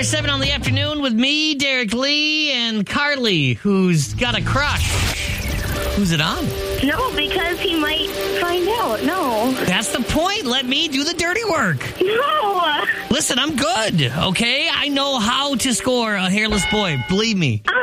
7 on the afternoon with me, Derek Lee, and Carly, who's got a crush. Who's it on? No, because he might find out. No. That's the point. Let me do the dirty work. No. Listen, I'm good, okay? I know how to score a hairless boy. Believe me.